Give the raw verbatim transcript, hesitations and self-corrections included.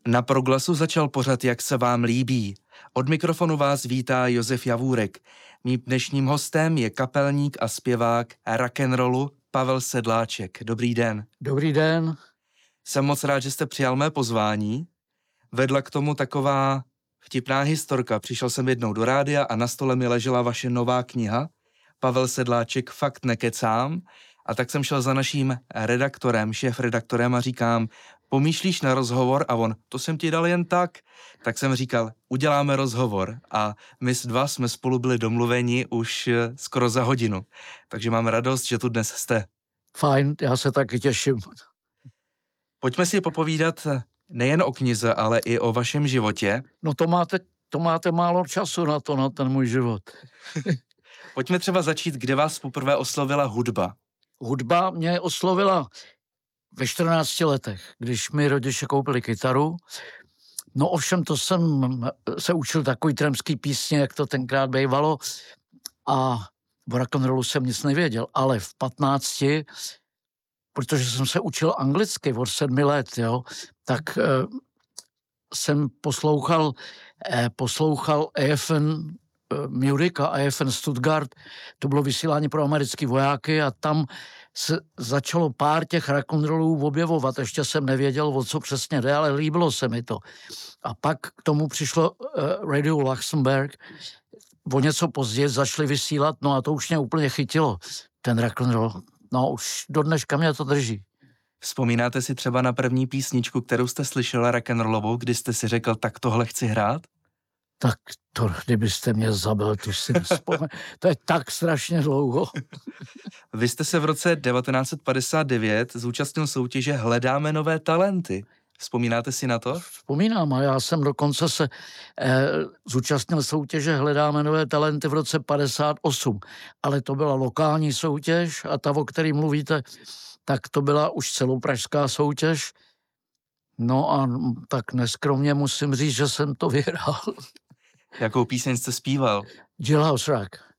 Na Proglasu začal pořad Jak se vám líbí. Od mikrofonu vás vítá Josef Javůrek. Mým dnešním hostem je kapelník a zpěvák rock'n'rollu Pavel Sedláček. Dobrý den. Dobrý den. Jsem moc rád, že jste přijal mé pozvání. Vedla k tomu taková vtipná historka. Přišel jsem jednou do rádia a na stole mi ležela vaše nová kniha Pavel Sedláček Fakt nekecám. A tak jsem šel za naším redaktorem, šéf-redaktorem a říkám, pomýšlíš na rozhovor? A on, to jsem ti dal jen tak. Tak jsem říkal, uděláme rozhovor. A my s dva jsme spolu byli domluveni už skoro za hodinu. Takže mám radost, že tu dnes jste. Fajn, já se taky těším. Pojďme si popovídat nejen o knize, ale i o vašem životě. No to máte, to máte málo času na to, na ten můj život. Pojďme třeba začít, kde vás poprvé oslovila hudba. Hudba mě oslovila ve čtrnácti letech, když mi rodiče koupili kytaru. No ovšem to jsem se učil takový tremský písně, jak to tenkrát bývalo. A v rock'n'rollu jsem nic nevěděl, ale v patnácti, protože jsem se učil anglicky od sedmi let, jo, tak eh, jsem poslouchal, eh, poslouchal A F N Music a A F N Stuttgart, to bylo vysílání pro americký vojáky a tam se začalo pár těch rock'n'rollů objevovat. Ještě jsem nevěděl, o co přesně jde, ale líbilo se mi to. A pak k tomu přišlo uh, Radio Luxembourg, o něco později začali vysílat, no a to už mě úplně chytilo, ten rock'n'roll. No už do dneška mě to drží. Vzpomínáte si třeba na první písničku, kterou jste slyšela rock'n'rollovou, kdy jste si řekl, tak tohle chci hrát? Tak to, kdybyste mě zabil, to si nespomenu. To je tak strašně dlouho. Vy jste se v roce devatenáct set padesát devět zúčastnil soutěže Hledáme nové talenty. Vzpomínáte si na to? Vzpomínám a já jsem dokonce se eh, zúčastnil soutěže Hledáme nové talenty v roce padesát osm. Ale to byla lokální soutěž a ta, o který mluvíte, tak to byla už celopražská soutěž. No a tak neskromně musím říct, že jsem to vyhrál. Jakou píseň jste zpíval? Jailhouse Rock.